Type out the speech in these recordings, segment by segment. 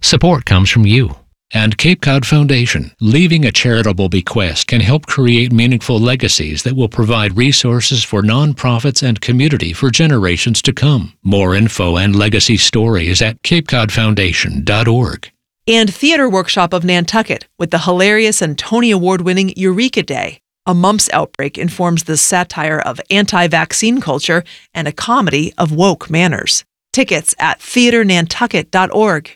Support comes from you. And Cape Cod Foundation, leaving a charitable bequest can help create meaningful legacies that will provide resources for nonprofits and community for generations to come. More info and legacy stories at capecodfoundation.org. And Theater Workshop of Nantucket with the hilarious and Tony Award-winning Eureka Day. A mumps outbreak informs the satire of anti-vaccine culture and a comedy of woke manners. Tickets at theaternantucket.org.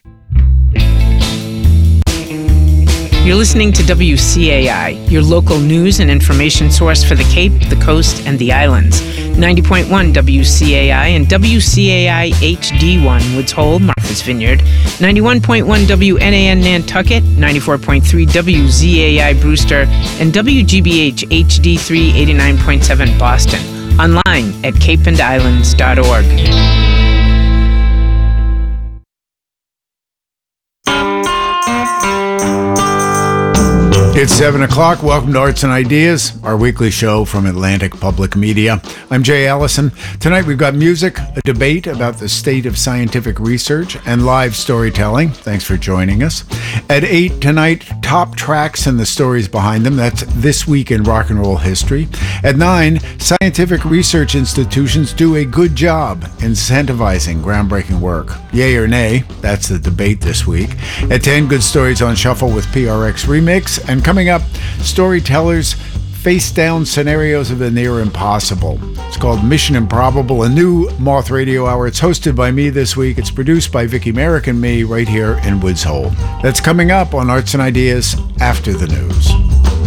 You're listening to WCAI, your local news and information source for the Cape, the Coast, and the Islands. 90.1 WCAI and WCAI HD1 Woods Hole, Martha's Vineyard. 91.1 WNAN Nantucket, 94.3 WZAI Brewster, and WGBH HD3 89.7 Boston. Online at capeandislands.org. It's 7 o'clock. Welcome to Arts and Ideas, our weekly show from Atlantic Public Media. I'm Jay Allison. Tonight we've got music, a debate about the state of scientific research, and live storytelling. Thanks for joining us. At 8 tonight, top tracks and the stories behind them. That's This Week in Rock and Roll History. At 9, scientific research institutions do a good job incentivizing groundbreaking work. Yay or nay? That's the debate this week. At 10, good stories on shuffle with PRX Remix. And coming up, storytellers face down scenarios of the near impossible. It's called Mission Improbable, a new Moth Radio Hour. It's hosted by me this week. It's produced by Vicky Merrick and me right here in Woods Hole. That's coming up on Arts and Ideas after the news.